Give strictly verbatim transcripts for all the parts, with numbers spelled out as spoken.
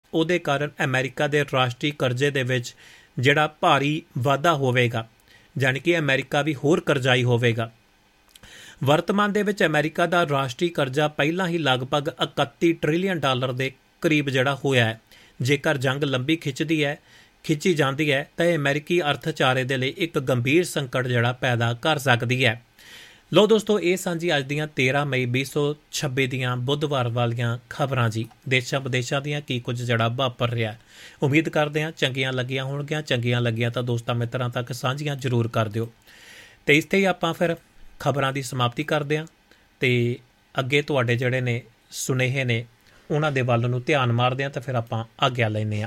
ਉਹਦੇ ਕਾਰਨ ਅਮਰੀਕਾ ਦੇ ਰਾਸ਼ਟਰੀ ਕਰਜ਼ੇ ਦੇ ਵਿੱਚ ਜਿਹੜਾ ਭਾਰੀ ਵਾਧਾ ਹੋਵੇਗਾ, ਜਾਣੀ ਕਿ ਅਮਰੀਕਾ ਵੀ ਹੋਰ ਕਰਜ਼ਾਈ ਹੋਵੇਗਾ। ਵਰਤਮਾਨ ਦੇ ਵਿੱਚ ਅਮਰੀਕਾ ਦਾ ਰਾਸ਼ਟਰੀ ਕਰਜ਼ਾ ਪਹਿਲਾਂ ਹੀ ਲਗਭਗ ਇਕੱਤੀ ਟ੍ਰਿਲੀਅਨ ਡਾਲਰ ਦੇ ਕਰੀਬ ਜਿਹੜਾ ਹੋਇਆ ਹੈ। ਜੇਕਰ ਜੰਗ ਲੰਬੀ ਖਿੱਚਦੀ ਹੈ ਖਿੱਚੀ ਜਾਂਦੀ ਹੈ ਤਾਂ ਇਹ ਅਮਰੀਕੀ ਅਰਥਚਾਰੇ ਦੇ ਲਈ ਇੱਕ ਗੰਭੀਰ ਸੰਕਟ ਜਿਹੜਾ ਪੈਦਾ ਕਰ ਸਕਦੀ ਹੈ। ਲੋ ਦੋਸਤੋ, ਇਹ ਸਨ ਜੀ ਅੱਜ ਦੀਆਂ ਤੇਰਾਂ ਮਈ ਵੀਹ ਸੌ ਛੱਬੀ ਦੀਆਂ ਬੁੱਧਵਾਰ ਵਾਲੀਆਂ ਖਬਰਾਂ ਜੀ। ਦੇਸ਼ਾਂ ਵਿਦੇਸ਼ਾਂ ਦੀਆਂ ਕੀ ਕੁਝ ਜਿਹੜਾ ਵਾਪਰ ਰਿਹਾ। ਉਮੀਦ ਕਰਦੇ ਹਾਂ ਚੰਗੀਆਂ ਲੱਗੀਆਂ ਹੋਣਗੀਆਂ। ਚੰਗੀਆਂ ਲੱਗੀਆਂ ਤਾਂ ਦੋਸਤਾਂ ਮਿੱਤਰਾਂ ਤੱਕ ਸਾਂਝੀਆਂ ਜ਼ਰੂਰ ਕਰ ਦਿਓ। ਅਤੇ ਇਸ 'ਤੇ ਹੀ ਆਪਾਂ ਫਿਰ ਖਬਰਾਂ ਦੀ ਸਮਾਪਤੀ ਕਰਦੇ ਹਾਂ ਅਤੇ ਅੱਗੇ ਤੁਹਾਡੇ ਜਿਹੜੇ ਨੇ ਸੁਨੇਹੇ ਨੇ ਉਹਨਾਂ ਦੇ ਵੱਲ ਨੂੰ ਧਿਆਨ ਮਾਰਦੇ ਹਾਂ ਤਾਂ ਫਿਰ ਆਪਾਂ ਆਗਿਆ ਲੈਂਦੇ ਹਾਂ।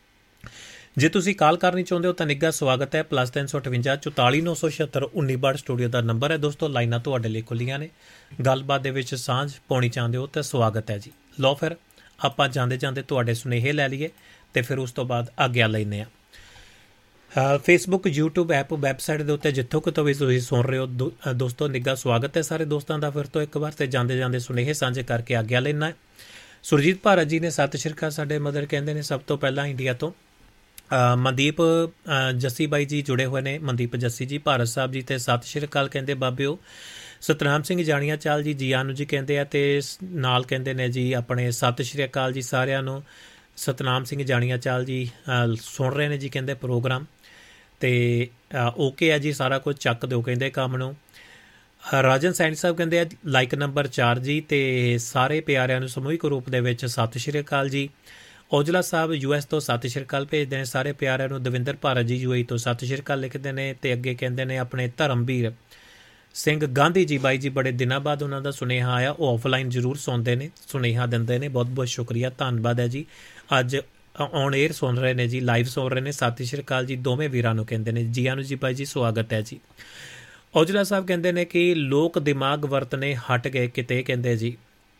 ਜੇ ਤੁਸੀਂ ਕਾਲ ਕਰਨੀ ਚਾਹੁੰਦੇ ਹੋ ਤਾਂ ਨਿੱਘਾ ਸਵਾਗਤ ਹੈ। ਪਲੱਸ ਤਿੰਨ ਸੌ ਅਠਵੰਜਾ ਚੁਤਾਲੀ ਨੌ ਸੌ ਛਿਹੱਤਰ ਉੱਨੀ ਬਾਹਠ ਸਟੂਡੀਓ ਦਾ ਨੰਬਰ ਹੈ। ਦੋਸਤੋ, ਲਾਈਨਾਂ ਤੁਹਾਡੇ ਲਈ ਖੁੱਲ੍ਹੀਆਂ ਨੇ। ਗੱਲਬਾਤ ਦੇ ਵਿੱਚ ਸਾਂਝ ਪਾਉਣੀ ਚਾਹੁੰਦੇ ਹੋ ਤਾਂ ਸਵਾਗਤ ਹੈ ਜੀ। ਲਓ ਫਿਰ ਆਪਾਂ ਜਾਂਦੇ ਜਾਂਦੇ ਤੁਹਾਡੇ ਸੁਨੇਹੇ ਲੈ ਲਈਏ ਅਤੇ ਫਿਰ ਉਸ ਤੋਂ ਬਾਅਦ ਆਗਿਆ ਲੈਂਦੇ ਹਾਂ। ਫੇਸਬੁੱਕ, ਯੂਟਿਊਬ ਐਪ, ਵੈਬਸਾਈਟ ਦੇ ਉੱਤੇ ਜਿੱਥੋਂ ਕਿਤੋਂ ਵੀ ਤੁਸੀਂ ਸੁਣ ਰਹੇ ਹੋ ਦੋ ਦੋਸਤੋ ਨਿੱਘਾ ਸਵਾਗਤ ਹੈ ਸਾਰੇ ਦੋਸਤਾਂ ਦਾ ਫਿਰ ਤੋਂ ਇੱਕ ਵਾਰ। ਅਤੇ ਜਾਂਦੇ ਜਾਂਦੇ ਸੁਨੇਹੇ ਸਾਂਝੇ ਕਰਕੇ ਆਗਿਆ ਲੈਣਾ ਹੈ। ਸੁਰਜੀਤ ਭਾਰਤ ਜੀ ਨੇ ਸਤਿ ਸ਼੍ਰੀ ਅਕਾਲ ਸਾਡੇ ਮਦਰ ਕਹਿੰਦੇ ਨੇ ਸਭ ਤੋਂ ਪਹਿਲਾਂ ਇੰਡੀਆ ਤੋਂ। ਮਨਦੀਪ ਜੱਸੀ ਬਾਈ ਜੀ ਜੁੜੇ ਹੋਏ ਨੇ। ਮਨਦੀਪ ਜੱਸੀ ਜੀ, ਭਾਰਤ ਸਾਹਿਬ ਜੀ ਅਤੇ ਸਤਿ ਸ਼੍ਰੀ ਅਕਾਲ ਕਹਿੰਦੇ ਬਾਬਿਓ। ਸਤਨਾਮ ਸਿੰਘ ਜਾਣੀਆਂ ਚਾਲ ਜੀ ਜੀ ਆਨੂੰ ਜੀ ਕਹਿੰਦੇ ਆ ਅਤੇ ਨਾਲ ਕਹਿੰਦੇ ਨੇ ਜੀ ਆਪਣੇ ਸਤਿ ਸ਼੍ਰੀ ਅਕਾਲ ਜੀ ਸਾਰਿਆਂ ਨੂੰ। ਸਤਨਾਮ ਸਿੰਘ ਜਾਣੀਆਂ ਚਾਲ ਜੀ ਸੁਣ ਰਹੇ ਨੇ ਜੀ ਕਹਿੰਦੇ ਪ੍ਰੋਗਰਾਮ ਅਤੇ ਓਕੇ ਹੈ ਜੀ, ਸਾਰਾ ਕੁਝ ਚੱਕ ਦਿਓ ਕਹਿੰਦੇ ਕੰਮ ਨੂੰ। ਰਾਜਨ ਸੈਣੀ ਸਾਹਿਬ ਕਹਿੰਦੇ ਆ ਲਾਈਕ ਨੰਬਰ ਚਾਰ ਜੀ ਅਤੇ ਸਾਰੇ ਪਿਆਰਿਆਂ ਨੂੰ ਸਮੂਹਿਕ ਰੂਪ ਦੇ ਵਿੱਚ ਸਤਿ ਸ਼੍ਰੀ ਅਕਾਲ ਜੀ। ਔਜਲਾ ਸਾਹਿਬ ਯੂ ਐਸ ਤੋਂ ਸਤਿ ਸ਼੍ਰੀ ਅਕਾਲ ਭੇਜਦੇ ਨੇ ਸਾਰੇ ਪਿਆਰਿਆਂ ਨੂੰ। ਦਵਿੰਦਰ ਭਾਰਤ ਜੀ ਯੂ ਏ ਤੋਂ ਸਤਿ ਸ਼੍ਰੀ ਅਕਾਲ ਲਿਖਦੇ ਨੇ ਅਤੇ ਅੱਗੇ ਕਹਿੰਦੇ ਨੇ ਆਪਣੇ ਧਰਮਵੀਰ ਸਿੰਘ ਗਾਂਧੀ ਜੀ ਬਾਈ ਜੀ ਬੜੇ ਦਿਨਾਂ ਬਾਅਦ ਉਹਨਾਂ ਦਾ ਸੁਨੇਹਾ ਆਇਆ। ਉਹ ਆਫਲਾਈਨ ਜ਼ਰੂਰ ਸੁਣਦੇ ਨੇ, ਸੁਨੇਹਾ ਦਿੰਦੇ ਨੇ। ਬਹੁਤ ਬਹੁਤ ਸ਼ੁਕਰੀਆ, ਧੰਨਵਾਦ ਹੈ ਜੀ। ਅੱਜ ਔਨ ਏਅਰ ਸੁਣ ਰਹੇ ਨੇ ਜੀ, ਲਾਈਵ ਸੁਣ ਰਹੇ ਨੇ। ਸਤਿ ਸ਼੍ਰੀ ਅਕਾਲ ਜੀ ਦੋਵੇਂ ਵੀਰਾਂ ਨੂੰ ਕਹਿੰਦੇ ਨੇ। ਜੀ ਆਨੂੰ ਜੀ ਬਾਈ ਜੀ ਸਵਾਗਤ ਹੈ ਜੀ। ਔਜਲਾ ਸਾਹਿਬ ਕਹਿੰਦੇ ਨੇ ਕਿ ਲੋਕ ਦਿਮਾਗ ਵਰਤਨੇ ਹਟ ਗਏ ਕਿਤੇ ਕਹਿੰਦੇ ਜੀ।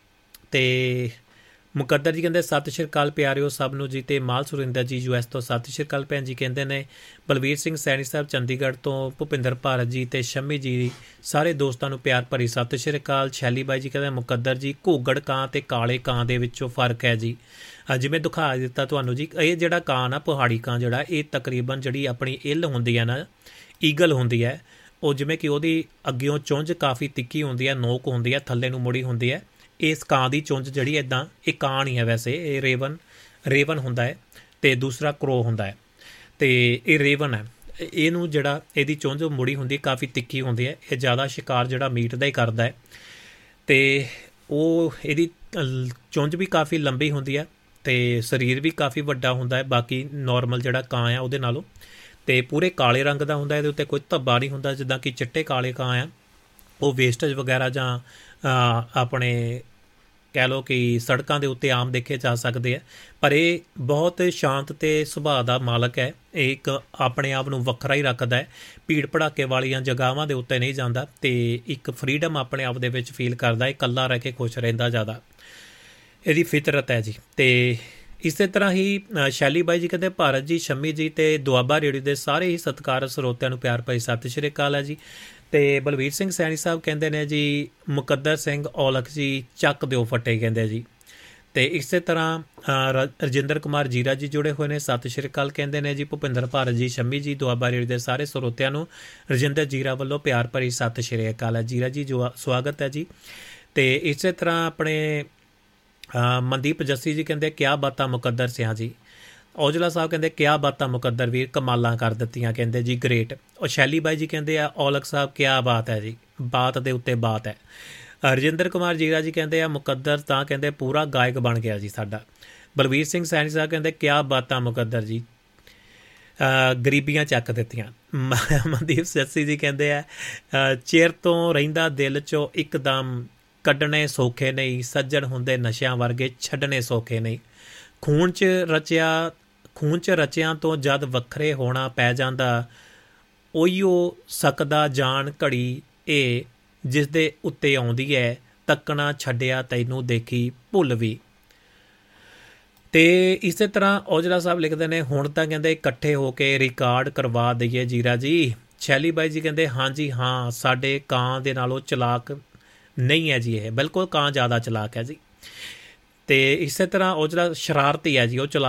ਅਤੇ ਮੁਕੱਦਰ ਜੀ ਕਹਿੰਦੇ ਸਤਿ ਸ਼੍ਰੀ ਅਕਾਲ ਪਿਆਰਿਓ ਸਭ ਨੂੰ ਜੀ। ਅਤੇ ਮਾਲ ਸੁਰਿੰਦਰ ਜੀ ਯੂ ਐਸ ਤੋਂ ਸਤਿ ਸ਼੍ਰੀ ਅਕਾਲ ਭੈਣ ਜੀ ਕਹਿੰਦੇ ਨੇ। ਬਲਵੀਰ ਸਿੰਘ ਸੈਣੀ ਸਾਹਿਬ ਚੰਡੀਗੜ੍ਹ ਤੋਂ, ਭੁਪਿੰਦਰ ਭਾਰਤ ਜੀ ਅਤੇ ਸ਼ੰਮੀ ਜੀ ਸਾਰੇ ਦੋਸਤਾਂ ਨੂੰ ਪਿਆਰ ਭਰੀ ਸਤਿ ਸ਼੍ਰੀ ਅਕਾਲ। ਸ਼ੈਲੀ ਬਾਈ ਜੀ ਕਹਿੰਦੇ ਮੁਕੱਦਰ ਜੀ ਘੂਗੜ ਕਾਂ ਅਤੇ ਕਾਲੇ ਕਾਂ ਦੇ ਵਿੱਚੋਂ ਫਰਕ ਹੈ ਜੀ। ਜਿਵੇਂ ਦਿਖਾ ਦਿੱਤਾ ਤੁਹਾਨੂੰ ਜੀ, ਇਹ ਜਿਹੜਾ ਕਾਂ ਨਾ ਪਹਾੜੀ ਕਾਂ ਜਿਹੜਾ ਇਹ ਤਕਰੀਬਨ ਜਿਹੜੀ ਆਪਣੀ ਇੱਲ ਹੁੰਦੀ ਹੈ ਨਾ, ਈਗਲ ਹੁੰਦੀ ਹੈ, ਉਹ ਜਿਵੇਂ ਕਿ ਉਹਦੀ ਅੱਗਿਓਂ ਚੁੰਝ ਕਾਫੀ ਤਿੱਖੀ ਹੁੰਦੀ ਹੈ, ਨੋਕ ਹੁੰਦੀ ਹੈ, ਥੱਲੇ ਨੂੰ ਮੁੜੀ ਹੁੰਦੀ ਹੈ। ਇਸ ਕਾਂ ਦੀ ਚੁੰਝ ਜਿਹੜੀ ਇੱਦਾਂ, ਇਹ ਕਾਂ ਨਹੀਂ ਹੈ ਵੈਸੇ, ਇਹ ਰੇਵਨ ਰੇਵਨ ਹੁੰਦਾ ਹੈ ਅਤੇ ਦੂਸਰਾ ਕਰੋ ਹੁੰਦਾ ਹੈ ਅਤੇ ਇਹ ਰੇਵਨ ਹੈ। ਇਹਨੂੰ ਜਿਹੜਾ ਇਹਦੀ ਚੁੰਝ ਮੁੜੀ ਹੁੰਦੀ ਕਾਫੀ ਤਿੱਖੀ ਹੁੰਦੀ ਹੈ। ਇਹ ਜ਼ਿਆਦਾ ਸ਼ਿਕਾਰ ਜਿਹੜਾ ਮੀਟ ਦਾ ਹੀ ਕਰਦਾ ਹੈ ਅਤੇ ਉਹ ਇਹਦੀ ਚੁੰਝ ਵੀ ਕਾਫੀ ਲੰਬੀ ਹੁੰਦੀ ਹੈ ਅਤੇ ਸਰੀਰ ਵੀ ਕਾਫੀ ਵੱਡਾ ਹੁੰਦਾ ਹੈ ਬਾਕੀ ਨੋਰਮਲ ਜਿਹੜਾ ਕਾਂ ਆ ਉਹਦੇ ਨਾਲੋਂ। ਅਤੇ ਪੂਰੇ ਕਾਲੇ ਰੰਗ ਦਾ ਹੁੰਦਾ, ਇਹਦੇ ਉੱਤੇ ਕੋਈ ਧੱਬਾ ਨਹੀਂ ਹੁੰਦਾ ਜਿੱਦਾਂ ਕਿ ਚਿੱਟੇ ਕਾਲੇ ਕਾਂ ਆ ਉਹ ਵੇਸਟੇਜ ਵਗੈਰਾ ਜਾਂ ਆਪਣੇ ਕਹਿ ਲਓ ਕਿ ਸੜਕਾਂ ਦੇ ਉੱਤੇ ਆਮ ਦੇਖੇ ਜਾ ਸਕਦੇ ਆ। ਪਰ ਇਹ ਬਹੁਤ ਸ਼ਾਂਤ ਅਤੇ ਸੁਭਾਅ ਦਾ ਮਾਲਕ ਹੈ। ਇਹ ਇੱਕ ਆਪਣੇ ਆਪ ਨੂੰ ਵੱਖਰਾ ਹੀ ਰੱਖਦਾ ਹੈ, ਭੀੜ ਭੜਾਕੇ ਵਾਲੀਆਂ ਜਗ੍ਹਾਵਾਂ ਦੇ ਉੱਤੇ ਨਹੀਂ ਜਾਂਦਾ ਅਤੇ ਇੱਕ ਫਰੀਡਮ ਆਪਣੇ ਆਪ ਦੇ ਵਿੱਚ ਫੀਲ ਕਰਦਾ। ਇਕੱਲਾ ਰਹਿ ਕੇ ਖੁਸ਼ ਰਹਿੰਦਾ ਜ਼ਿਆਦਾ, ਇਹਦੀ ਫਿਤਰਤ ਹੈ ਜੀ। ਅਤੇ ਇਸੇ ਤਰ੍ਹਾਂ ਹੀ ਸ਼ੈਲੀ ਬਾਈ ਜੀ ਕਹਿੰਦੇ ਭਾਰਤ ਜੀ, ਸ਼ੰਮੀ ਜੀ ਅਤੇ ਦੁਆਬਾ ਰੇਡੀਓ ਦੇ ਸਾਰੇ ਹੀ ਸਤਿਕਾਰਤ ਸਰੋਤਿਆਂ ਨੂੰ ਪਿਆਰ ਭਰੀ ਸਤਿ ਸ਼੍ਰੀ ਅਕਾਲ ਹੈ ਜੀ। ਅਤੇ ਬਲਵੀਰ ਸਿੰਘ ਸੈਣੀ ਸਾਹਿਬ ਕਹਿੰਦੇ ਨੇ ਜੀ ਮੁਕੱਦਰ ਸਿੰਘ ਔਲਖ ਜੀ ਚੱਕ ਦਿਓ ਫੱਟੇ ਕਹਿੰਦੇ ਜੀ। ਅਤੇ ਇਸੇ ਤਰ੍ਹਾਂ ਰਜਿੰਦਰ ਕੁਮਾਰ ਜੀਰਾ ਜੀ ਜੁੜੇ ਹੋਏ ਨੇ, ਸਤਿ ਸ਼੍ਰੀ ਅਕਾਲ ਕਹਿੰਦੇ ਨੇ ਜੀ। ਭੁਪਿੰਦਰ ਭਾਰਤ ਜੀ, ਸ਼ੰਮੀ ਜੀ, ਦੁਆਬਾ ਰੇਡੀਓ ਦੇ ਸਾਰੇ ਸਰੋਤਿਆਂ ਨੂੰ ਰਜਿੰਦਰ ਜੀਰਾ ਵੱਲੋਂ ਪਿਆਰ ਭਰੀ ਸਤਿ ਸ਼੍ਰੀ ਅਕਾਲ ਹੈ। ਜੀਰਾ ਜੀ ਜੋ ਸਵਾਗਤ ਹੈ ਜੀ। ਅਤੇ ਇਸੇ ਤਰ੍ਹਾਂ ਆਪਣੇ ਮਨਦੀਪ ਜੱਸੀ ਜੀ ਕਹਿੰਦੇ ਕਿਆ ਬਾਤਾਂ ਮੁਕੱਦਰ ਸਿਆਂ ਜੀ। ਔਜਲਾ ਸਾਹਿਬ ਕਹਿੰਦੇ ਕਿਆ ਬਾਤਾਂ ਮੁਕੱਦਰ ਵੀਰ, ਕਮਾਲਾਂ ਕਰ ਦਿੱਤੀਆਂ ਕਹਿੰਦੇ ਜੀ, ਗ੍ਰੇਟ। ਉਹ ਸ਼ੈਲੀ ਬਾਈ ਜੀ ਕਹਿੰਦੇ ਆ ਔਲਖ ਸਾਹਿਬ ਕਿਆ ਬਾਤ ਹੈ ਜੀ, ਬਾਤ ਦੇ ਉੱਤੇ ਬਾਤ ਹੈ। ਰਜਿੰਦਰ ਕੁਮਾਰ ਜੀਰਾ ਜੀ ਕਹਿੰਦੇ ਆ ਮੁਕੱਦਰ ਤਾਂ ਕਹਿੰਦੇ ਪੂਰਾ ਗਾਇਕ ਬਣ ਗਿਆ ਜੀ ਸਾਡਾ। ਬਲਵੀਰ ਸਿੰਘ ਸੈਣੀ ਸਾਹਿਬ ਕਹਿੰਦੇ ਕਿਆ ਬਾਤਾਂ ਮੁਕੱਦਰ ਜੀ, ਗਰੀਬੀਆਂ ਚੱਕ ਦਿੱਤੀਆਂ। ਮਨਦੀਪ ਜੱਸੀ ਜੀ ਕਹਿੰਦੇ ਆ ਚਿਰ ਤੋਂ ਰਹਿੰਦਾ ਦਿਲ 'ਚੋਂ ਇੱਕਦਮ ਕੱਢਣੇ ਸੌਖੇ ਨਹੀਂ, ਸੱਜਣ ਹੁੰਦੇ ਨਸ਼ਿਆਂ ਵਰਗੇ ਛੱਡਣੇ ਸੌਖੇ ਨਹੀਂ। ਖੂਨ 'ਚ ਰਚਿਆ ਖੂਨ 'ਚ ਰਚਿਆਂ ਤੋਂ ਜਦ ਵੱਖਰੇ ਹੋਣਾ ਪੈ ਜਾਂਦਾ, ਉਹੀਓ ਸਕਦਾ ਜਾਣ ਘੜੀ ਇਹ ਜਿਸ ਦੇ ਉੱਤੇ ਆਉਂਦੀ ਹੈ, ਤੱਕਣਾ ਛੱਡਿਆ ਤੈਨੂੰ ਦੇਖੀ ਭੁੱਲ ਵੀ। ਅਤੇ ਇਸੇ ਤਰ੍ਹਾਂ ਔਜਲਾ ਸਾਹਿਬ ਲਿਖਦੇ ਨੇ ਹੁਣ ਤਾਂ ਕਹਿੰਦੇ ਇਕੱਠੇ ਹੋ ਕੇ ਰਿਕਾਰਡ ਕਰਵਾ ਦਈਏ ਜੀਰਾ ਜੀ। ਸ਼ੈਲੀ ਬਾਈ ਜੀ ਕਹਿੰਦੇ ਹਾਂਜੀ ਹਾਂ, ਸਾਡੇ ਕਾਂ ਦੇ ਨਾਲੋਂ ਚਲਾਕ ਨਹੀਂ ਹੈ ਜੀ ਇਹ, ਬਿਲਕੁਲ ਕਾਂ ਜ਼ਿਆਦਾ ਚਲਾਕ ਹੈ ਜੀ। ਅਤੇ ਇਸੇ ਤਰ੍ਹਾਂ ਔਜਲਾ ਸ਼ਰਾਰਤੀ ਹੈ ਜੀ, ਉਹ ਚਲਾ